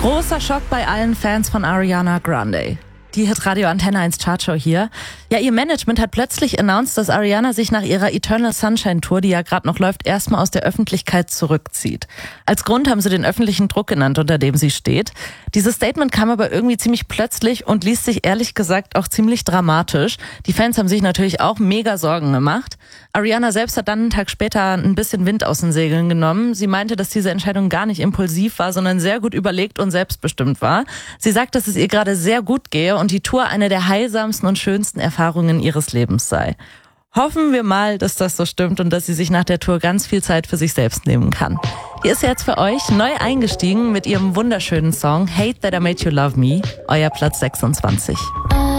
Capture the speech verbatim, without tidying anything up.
Großer Schock bei allen Fans von Ariana Grande. Die Hitradio Antenne eins Chartshow hier. Ja, ihr Management hat plötzlich announced, dass Ariana sich nach ihrer Eternal Sunshine Tour, die ja gerade noch läuft, erstmal aus der Öffentlichkeit zurückzieht. Als Grund haben sie den öffentlichen Druck genannt, unter dem sie steht. Dieses Statement kam aber irgendwie ziemlich plötzlich und liest sich ehrlich gesagt auch ziemlich dramatisch. Die Fans haben sich natürlich auch mega Sorgen gemacht. Ariana selbst hat dann einen Tag später ein bisschen Wind aus den Segeln genommen. Sie meinte, dass diese Entscheidung gar nicht impulsiv war, sondern sehr gut überlegt und selbstbestimmt war. Sie sagt, dass es ihr gerade sehr gut gehe und die Tour eine der heilsamsten und schönsten Erfahrungen ihres Lebens sei. Hoffen wir mal, dass das so stimmt und dass sie sich nach der Tour ganz viel Zeit für sich selbst nehmen kann. Hier ist jetzt für euch neu eingestiegen mit ihrem wunderschönen Song Hate That I Made You Love Me, euer Platz sechsundzwanzig.